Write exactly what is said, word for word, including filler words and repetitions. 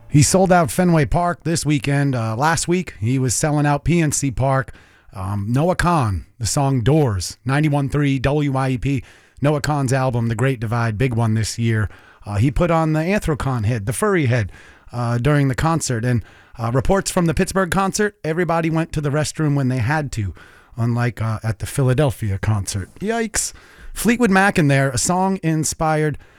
He sold out Fenway Park this weekend. Uh, last week, he was selling out P N C Park. Um, Noah Kahan, the song Doors, ninety-one point three W I E P. Noah Kahan's album, The Great Divide, big one this year. Uh, he put on the Anthrocon head, the furry head, uh, during the concert. And uh, reports from the Pittsburgh concert, everybody went to the restroom when they had to, unlike uh, at the Philadelphia concert. Yikes. Fleetwood Mac in there, a song inspired